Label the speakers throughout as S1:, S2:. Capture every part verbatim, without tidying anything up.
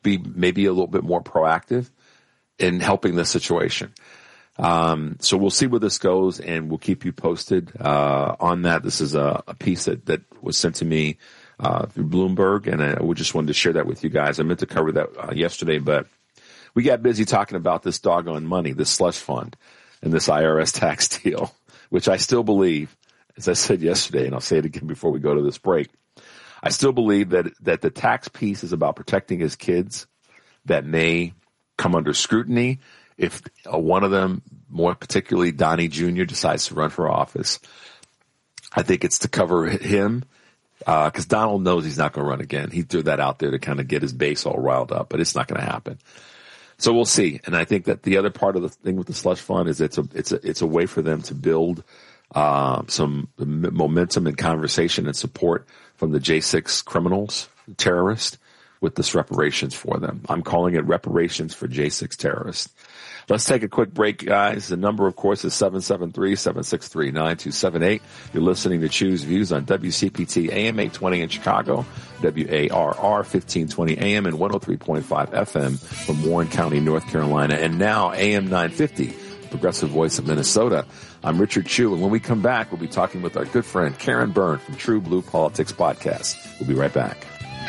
S1: be maybe a little bit more proactive in helping this situation. Um, so we'll see where this goes, and we'll keep you posted uh, on that. This is a, a piece that, that was sent to me uh, through Bloomberg, and I we just wanted to share that with you guys. I meant to cover that uh, yesterday, but we got busy talking about this doggone money, this slush fund, and this I R S tax deal, which I still believe, as I said yesterday, and I'll say it again before we go to this break, I still believe that that the tax piece is about protecting his kids that may come under scrutiny if uh, one of them, more particularly Donnie Junior, decides to run for office. I think it's to cover him because uh, Donald knows he's not going to run again. He threw that out there to kind of get his base all riled up, but it's not going to happen. So we'll see. And I think that the other part of the thing with the slush fund is it's a it's a it's a way for them to build uh, some momentum and conversation and support from the J six criminals, terrorists, with this reparations for them. I'm calling it reparations for J six terrorists. Let's take a quick break, guys. The number, of course, is seven seven three, seven six three, nine two seven eight. You're listening to Choose Views on W C P T A M eight twenty in Chicago, W A R R fifteen twenty A M and one oh three point five F M from Warren County, North Carolina, and now A M nine fifty, Progressive Voice of Minnesota. I'm Richard Chu, and when we come back, we'll be talking with our good friend Karen Byrne from True Blue Politics Podcast. We'll be right back.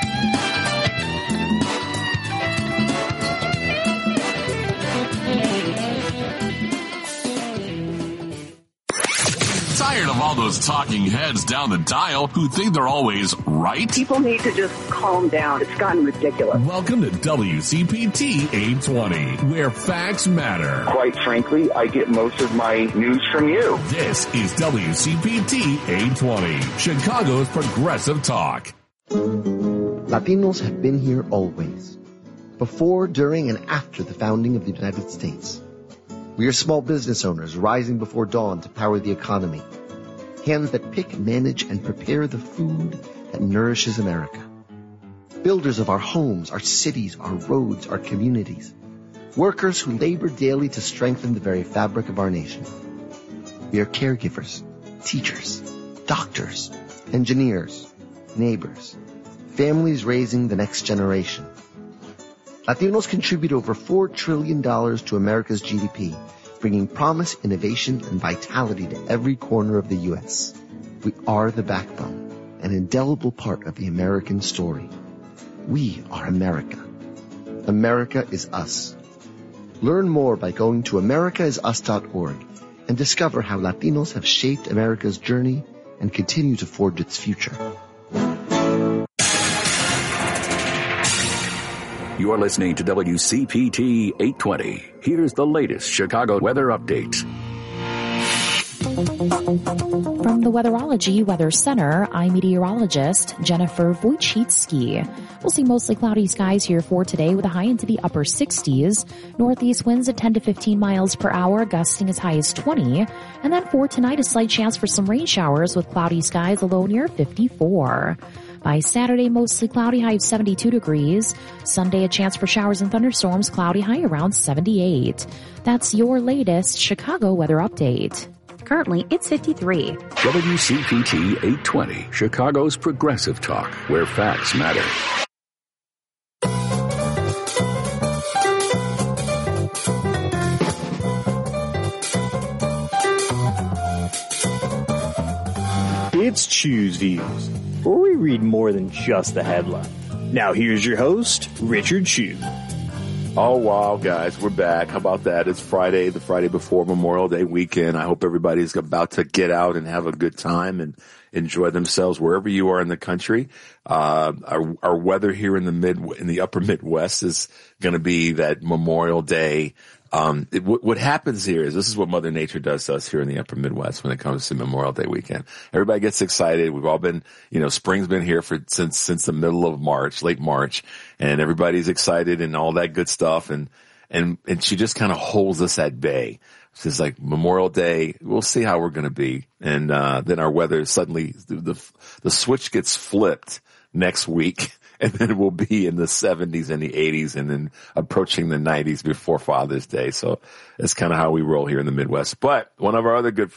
S2: Tired of all those talking heads down the dial who think they're always right?
S3: People need to just calm down. It's gotten ridiculous.
S2: Welcome to W C P T eight twenty, where facts matter.
S4: Quite frankly, I get most of my news from you.
S2: This is W C P T eight twenty, Chicago's progressive talk.
S5: Latinos have been here always, before, during, and after the founding of the United States. We are small business owners rising before dawn to power the economy. Hands that pick, manage, and prepare the food that nourishes America. Builders of our homes, our cities, our roads, our communities. Workers who labor daily to strengthen the very fabric of our nation. We are caregivers, teachers, doctors, engineers, neighbors, families raising the next generation. Latinos contribute over four trillion dollars to America's G D P, bringing promise, innovation, and vitality to every corner of the U S. We are the backbone, an indelible part of the American story. We are America. America is us. Learn more by going to america is us dot org and discover how Latinos have shaped America's journey and continue to forge its future.
S6: You are listening to W C P T eight twenty. Here's the latest Chicago weather update.
S7: From the Weatherology Weather Center, I'm meteorologist Jennifer Wojcicki. We'll see mostly cloudy skies here for today with a high into the upper sixties. Northeast winds at ten to fifteen miles per hour, gusting as high as twenty. And then for tonight, a slight chance for some rain showers with cloudy skies, a low near fifty-four. By Saturday, mostly cloudy, high of seventy-two degrees. Sunday, a chance for showers and thunderstorms, cloudy, high around seventy-eight. That's your latest Chicago weather update.
S8: Currently, it's fifty-three.
S6: W C P T eight twenty, Chicago's progressive talk, where facts matter.
S9: It's Choose Views, where we read more than just the headline. Now here's your host, Richard Chu.
S1: Oh, wow, guys, we're back. How about that? It's Friday, the Friday before Memorial Day weekend. I hope everybody's about to get out and have a good time and enjoy themselves wherever you are in the country. Uh, our, our weather here in the mid, in the upper Midwest is going to be that Memorial Day. Um, it, w- what happens here is this is what Mother Nature does to us here in the upper Midwest when it comes to Memorial Day weekend. Everybody gets excited. We've all been, you know, spring's been here for since, since the middle of March, late March, and everybody's excited and all that good stuff. And, and, and she just kind of holds us at bay. She's like, Memorial Day, we'll see how we're going to be. And, uh, then our weather suddenly, the, the, the switch gets flipped next week. And then we'll be in the seventies and the eighties and then approaching the nineties before Father's Day. So that's kind of how we roll here in the Midwest. But one of our other good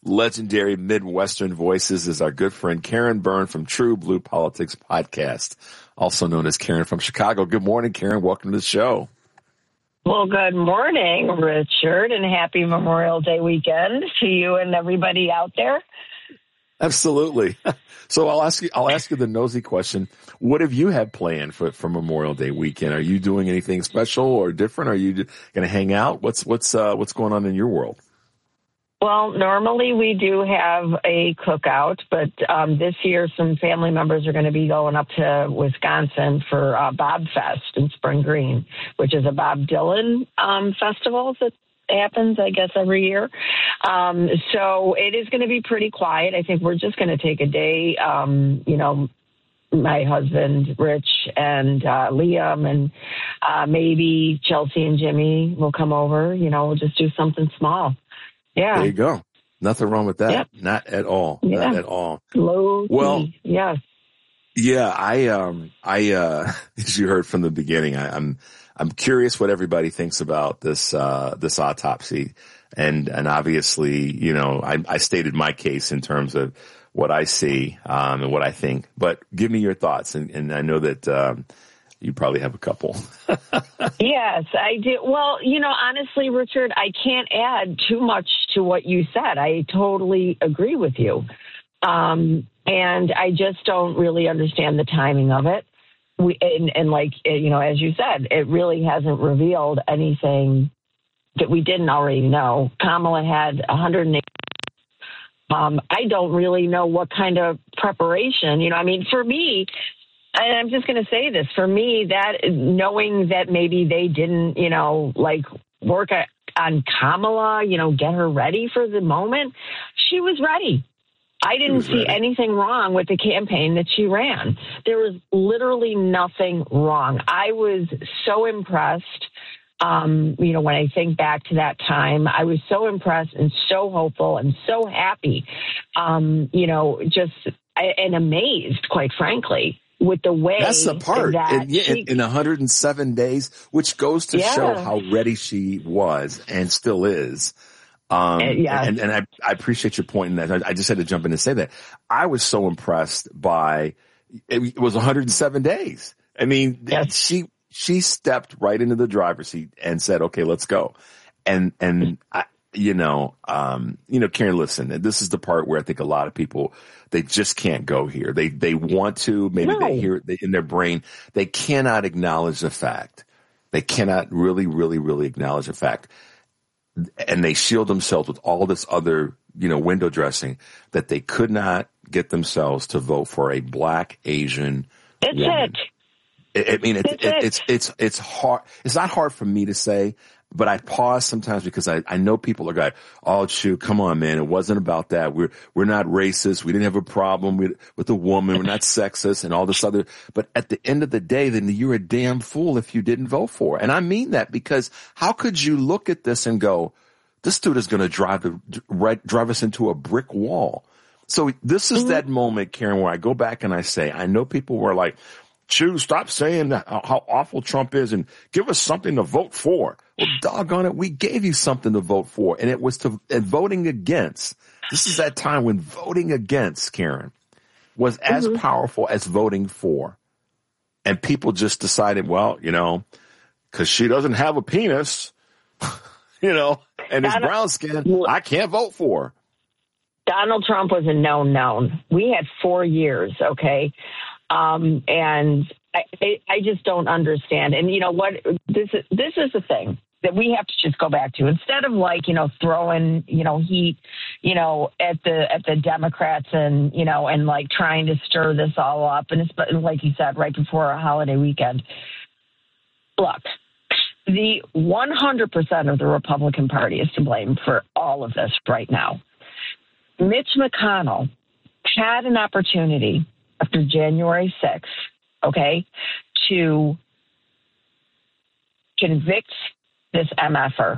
S1: legendary Midwestern voices is our good friend Karen Byrne from True Blue Politics Podcast, also known as Karen from Chicago. Good morning, Karen. Welcome to the show.
S10: Well, good morning, Richard, and happy Memorial Day weekend to you and everybody out there.
S1: Absolutely. So I'll ask you, I'll ask you the nosy question. What have you had planned for, for Memorial Day weekend? Are you doing anything special or different? Are you going to hang out? What's, what's, uh, what's going on in your world?
S10: Well, normally we do have a cookout, but um, this year some family members are going to be going up to Wisconsin for uh, Bob Fest in Spring Green, which is a Bob Dylan um, festival that happens, I guess, every year. Um, so it is going to be pretty quiet. I think we're just going to take a day, um, you know, my husband, Rich, and uh, Liam, and uh, maybe Chelsea and Jimmy will come over. You know, we'll just do something small. Yeah.
S1: There you go. Nothing wrong with that. Yep. Not at all.
S10: Yeah.
S1: Not at all.
S10: Low
S1: well,
S10: key. Yes.
S1: Yeah, I, um, I, uh, as you heard from the beginning, I, I'm, I'm curious what everybody thinks about this, uh, this autopsy. And, and obviously, you know, I, I stated my case in terms of what I see, um, and what I think, but give me your thoughts. And, and I know that, um, you probably have a couple.
S10: Yes, I do. Well, you know, honestly, Richard, I can't add too much to what you said. I totally agree with you. Um, and I just don't really understand the timing of it. We, and, and like, you know, as you said, it really hasn't revealed anything that we didn't already know. Kamala had one hundred eight. Um, I don't really know what kind of preparation, you know, I mean, for me, and I'm just going to say this, for me, that knowing that maybe they didn't, you know, like work on Kamala, you know, get her ready for the moment, she was ready. I didn't see ready. anything wrong with the campaign that she ran. There was literally nothing wrong. I was so impressed. Um, you know, when I think back to that time, I was so impressed and so hopeful and so happy, um, you know, just and amazed, quite frankly, with the way
S1: that's the part
S10: that
S1: in, yeah,
S10: she,
S1: in one hundred seven days, which goes to
S10: yeah.
S1: show how ready she was and still is. Um, uh, yeah. and, and I, I appreciate your point in that. I, I just had to jump in and say that I was so impressed by, it was one hundred seven days. I mean, yes. she, she stepped right into the driver's seat and said, okay, let's go. And, and I, you know, um, you know, Karen, listen, this is the part where I think a lot of people, they just can't go here. They, they want to, maybe no. they hear it in their brain. They cannot acknowledge the fact. They cannot really, really, really acknowledge the fact. And they shield themselves with all this other, you know, window dressing that they could not get themselves to vote for a black Asian
S10: It's
S1: woman.
S10: it.
S1: I mean, it, it, it. it's, it's, it's hard. It's not hard for me to say, but I pause sometimes because I, I know people are going, oh, shoot, come on, man. It wasn't about that. We're, we're not racist. We didn't have a problem with, with the woman. We're not sexist and all this other. But at the end of the day, then you're a damn fool if you didn't vote for her. And I mean that because how could you look at this and go, this dude is going to drive the, right, drive us into a brick wall. So this is mm-hmm. that moment, Karen, where I go back and I say, I know people were like, Chew, stop saying how awful Trump is and give us something to vote for. Well, doggone it, we gave you something to vote for, and it was to and voting against. This is that time when voting against, Karen, was as mm-hmm. powerful as voting for. And people just decided, well, you know, because she doesn't have a penis, you know, and his brown skin, I can't vote for her.
S10: Donald Trump was a known known. We had four years, okay? Um, and I, I just don't understand. And you know what? This is, this is the thing that we have to just go back to. Instead of like, you know, throwing, you know, heat, you know, at the, at the Democrats and, you know, and like trying to stir this all up. And it's like you said, right before a holiday weekend. Look, the one hundred percent of the Republican Party is to blame for all of this right now. Mitch McConnell had an opportunity after January sixth, okay, to convict this M F R.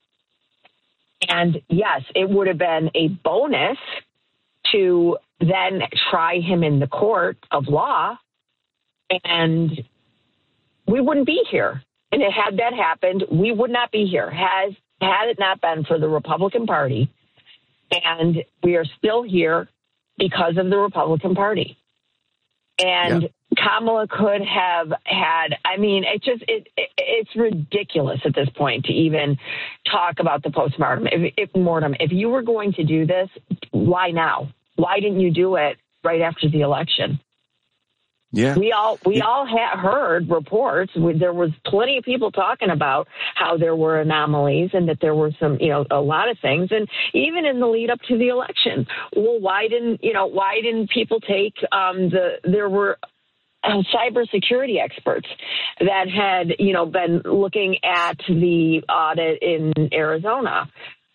S10: And yes, it would have been a bonus to then try him in the court of law, and we wouldn't be here. And had that happened, we would not be here. Has had it not been for the Republican Party And we are still here because of the Republican Party. And yeah. Kamala could have had, I mean, it just, it, it it's ridiculous at this point to even talk about the postmortem. If, if mortem, if you were going to do this, why now? Why didn't you do it right after the election?
S1: Yeah,
S10: we all we
S1: yeah.
S10: all ha- heard reports. There was plenty of people talking about how there were anomalies and that there were some, you know, a lot of things. And even in the lead up to the election, well, why didn't you know why didn't people take um, the? There were uh, cybersecurity experts that had you know been looking at the audit in Arizona,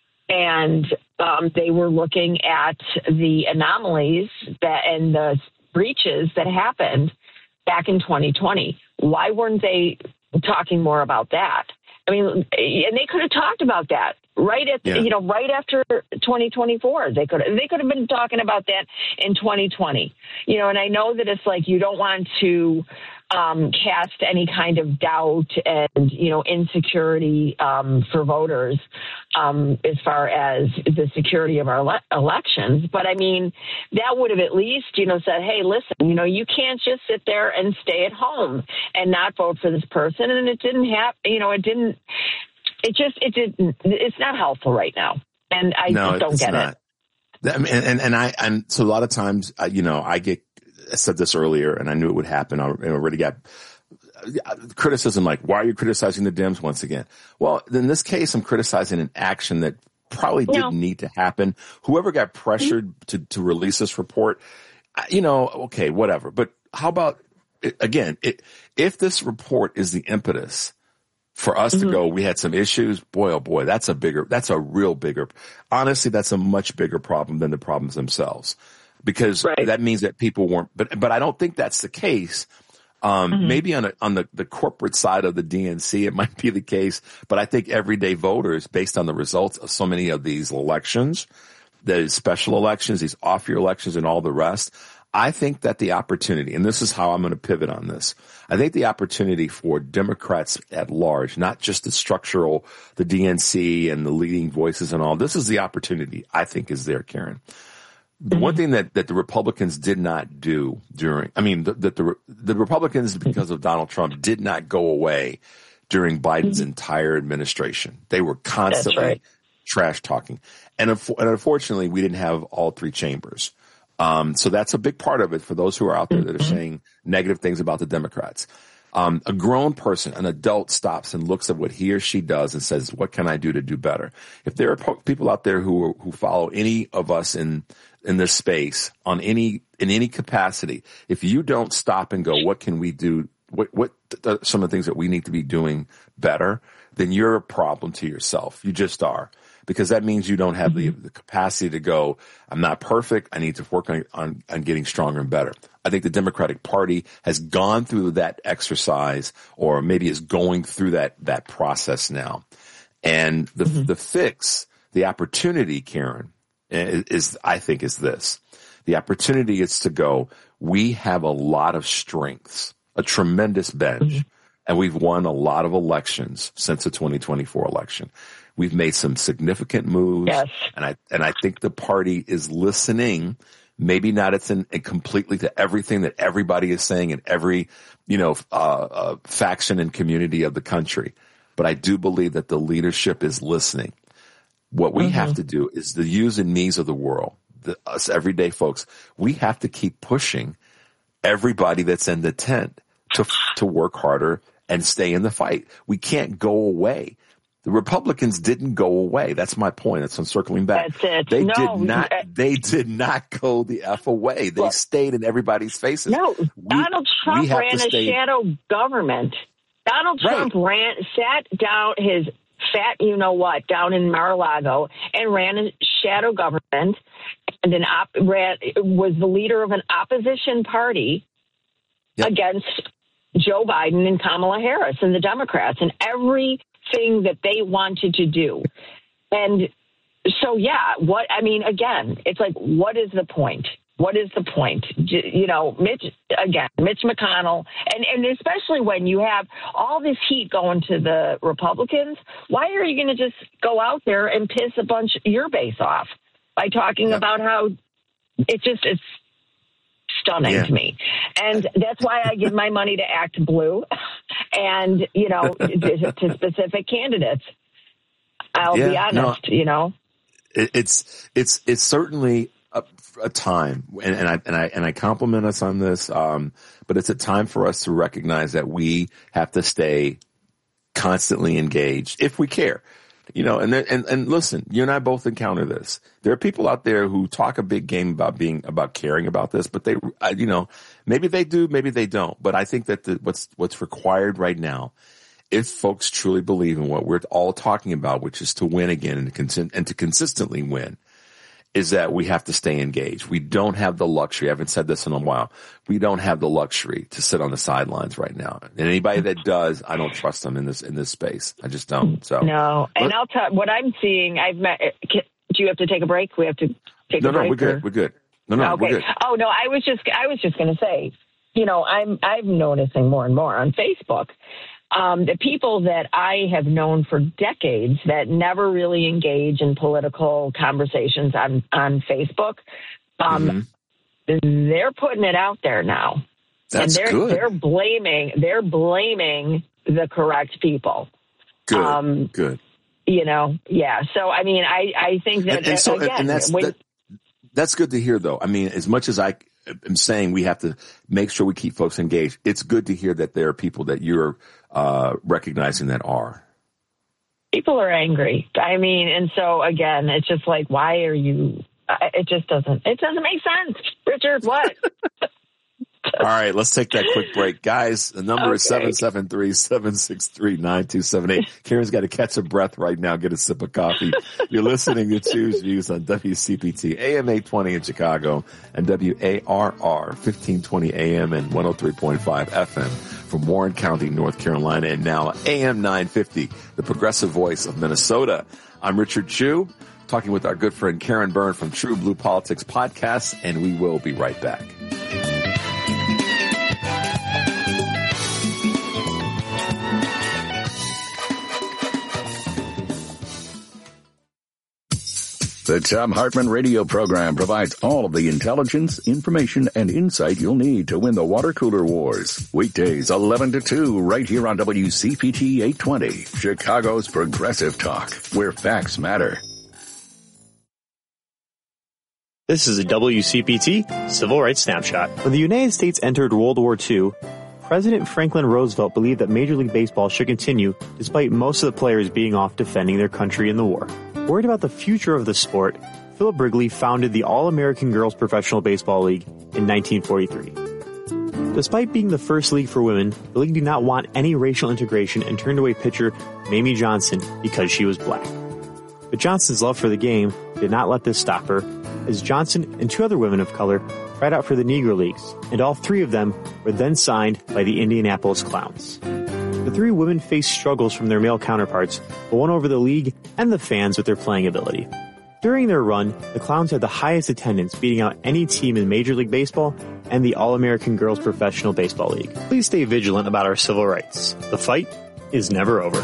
S10: and um, they were looking at the anomalies that and the breaches that happened back in twenty twenty. Why weren't they talking more about that? I mean, and they could have talked about that right at yeah. you know right after twenty twenty-four. They could they could have been talking about that in twenty twenty. You know, and I know that it's like you don't want to um, cast any kind of doubt and you know insecurity um, for voters um, as far as the security of our ele- elections. But I mean, that would have at least you know said, hey, listen, you know, you can't just sit there and stay at home and not vote for this person. And it didn't have, you know, it didn't. It just it didn't. It's not helpful right now, and I
S1: no,
S10: just don't
S1: it's
S10: get
S1: not. it. I mean, and and I and so a lot of times, uh, you know, I get. I said this earlier, and I knew it would happen. I already got criticism like, why are you criticizing the Dems once again? Well, in this case, I'm criticizing an action that probably
S10: no.
S1: didn't need to happen. Whoever got pressured to, to release this report, you know, okay, whatever. But how about, again, it, if this report is the impetus for us mm-hmm. to go, we had some issues, boy, oh boy, that's a bigger, that's a real bigger, honestly, that's a much bigger problem than the problems themselves. Because right. that means that people weren't, but, but I don't think that's the case. Um, mm-hmm. maybe on a, on the, the corporate side of the D N C, it might be the case, but I think everyday voters, based on the results of so many of these elections, the special elections, these off-year elections and all the rest, I think that the opportunity, and this is how I'm going to pivot on this, I think the opportunity for Democrats at large, not just the structural, the D N C and the leading voices and all, this is the opportunity I think is there, Karen. The one thing that, that the Republicans did not do during, I mean, that the, the, the Republicans, because of Donald Trump, did not go away during Biden's entire administration. They were constantly right. trash talking. And, and unfortunately, we didn't have all three chambers. Um, so that's a big part of it for those who are out there that are saying negative things about the Democrats. Um, a grown person, an adult, stops and looks at what he or she does and says, what can I do to do better? If there are po- people out there who who follow any of us in in this space on any in any capacity, if you don't stop and go, what can we do? What what th- some of the things that we need to be doing better? Then you're a problem to yourself. You just are. Because that means you don't have the, the capacity to go, I'm not perfect. I need to work on, on, on getting stronger and better. I think the Democratic Party has gone through that exercise, or maybe is going through that, that process now. And the, mm-hmm. the fix, the opportunity, Karen, is, is, I think is this. The opportunity is to go, we have a lot of strengths, a tremendous bench, mm-hmm. and we've won a lot of elections since the twenty twenty-four election. We've made some significant moves,
S10: yes.
S1: and I and I think the party is listening. Maybe not it's in, in completely to everything that everybody is saying in every you know uh, uh, faction and community of the country, but I do believe that the leadership is listening. What we mm-hmm. have to do is the yous and me's of the world, the, us everyday folks. We have to keep pushing everybody that's in the tent to to work harder and stay in the fight. We can't go away. The Republicans didn't go away. That's my point. That's I'm circling back.
S10: That's it.
S1: They
S10: no,
S1: did not. They did not go the F away. They well, stayed in everybody's faces.
S10: No,
S1: we,
S10: Donald Trump ran a stay. shadow government. Donald Trump right. ran, sat down his fat, you know what, down in Mar-a-Lago and ran a shadow government, and an op, ran, was the leader of an opposition party yep. against Joe Biden and Kamala Harris and the Democrats and every. thing that they wanted to do. And so, yeah, what, I mean, again, it's like, what is the point? What is the point? You know, Mitch, again, Mitch McConnell, and, and especially when you have all this heat going to the Republicans, why are you going to just go out there and piss a bunch of your base off? by talking
S1: yeah.
S10: about how it just is stunning yeah. to me. And that's why I give my money to Act Blue and, you know, to, to specific candidates. I'll yeah, be honest, no, you know.
S1: It, it's it's it's certainly a, a time, and, and I and I and I compliment us on this. Um, but it's a time for us to recognize that we have to stay constantly engaged if we care. You know, and, there, and and listen, you and I both encounter this. There are people out there who talk a big game about being about caring about this, but they, uh, you know, maybe they do, maybe they don't. But I think that the, what's what's required right now, if folks truly believe in what we're all talking about, which is to win again and to con- and to consistently win, is that we have to stay engaged. We don't have the luxury. I haven't said this in a while. We don't have the luxury to sit on the sidelines right now. And anybody that does, I don't trust them in this in this space. I just don't. So
S10: no. And I'll tell what I'm seeing. I've met. Do you have to take a break? We have to take
S1: no,
S10: a break.
S1: No, no, we're good.
S10: Or?
S1: We're good. No, no,
S10: okay.
S1: we're good.
S10: Oh no, I was just I was just going to say, you know, I'm I'm noticing more and more on Facebook. Um, the people that I have known for decades that never really engage in political conversations on, on Facebook, um, mm-hmm. they're putting it out there now.
S1: That's
S10: and they're,
S1: good.
S10: They're blaming, they're blaming the correct people.
S1: Good,
S10: um,
S1: good.
S10: You know, yeah. So, I mean, I, I think that,
S1: and, and so,
S10: again,
S1: and that's,
S10: when,
S1: that, that's good to hear, though. I mean, as much as I am saying we have to make sure we keep folks engaged, it's good to hear that there are people that you're uh, recognizing that are.
S10: People are angry. I mean, and so again, it's just like, why are you, it just doesn't, it doesn't make sense. Richard, what?
S1: All right, let's take that quick break. Guys, the number okay. is seven seven three, seven six three, nine two seven eight. Karen's got to catch her breath right now, get a sip of coffee. You're listening to Choose Views on W C P T, A M eight twenty in Chicago, and W A R R, fifteen twenty A M and one oh three point five F M from Warren County, North Carolina, and now A M nine fifty, the progressive voice of Minnesota. I'm Richard Chu, talking with our good friend Karen Byrne from True Blue Politics Podcast, and we will be right back.
S6: The Thom Hartmann radio program provides all of the intelligence, information, and insight you'll need to win the water cooler wars. Weekdays eleven to two right here on W C P T eight twenty, Chicago's Progressive Talk, where facts matter.
S9: This is a W C P T Civil Rights Snapshot. When the United States entered World War Two, President Franklin Roosevelt believed that Major League Baseball should continue despite most of the players being off defending their country in the war. Worried about the future of the sport, Philip Wrigley founded the All-American Girls Professional Baseball League in nineteen forty-three. Despite being the first league for women, the league did not want any racial integration and turned away pitcher Mamie Johnson because she was black. But Johnson's love for the game did not let this stop her, as Johnson and two other women of color tried out for the Negro Leagues, and all three of them were then signed by the Indianapolis Clowns. The three women faced struggles from their male counterparts, but won over the league and the fans with their playing ability. During their run, the Clowns had the highest attendance, beating out any team in Major League Baseball and the All-American Girls Professional Baseball League. Please stay vigilant about our civil rights. The fight is never over.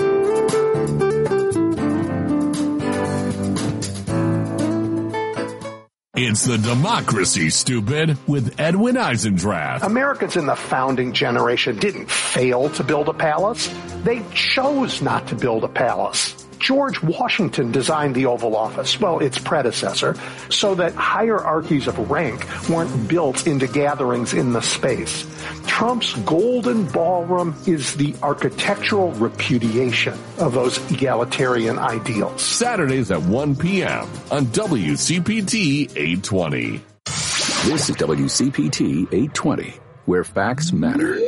S2: It's the Democracy, Stupid, with Edwin Eisendrath.
S11: Americans in the founding generation didn't fail to build a palace. They chose not to build a palace. George Washington designed the Oval Office, well, its predecessor, so that hierarchies of rank weren't built into gatherings in the space. Trump's Golden Ballroom is the architectural repudiation of those egalitarian ideals.
S2: Saturdays at one p.m. on W C P T eight twenty.
S6: This is W C P T eight twenty, where facts matter.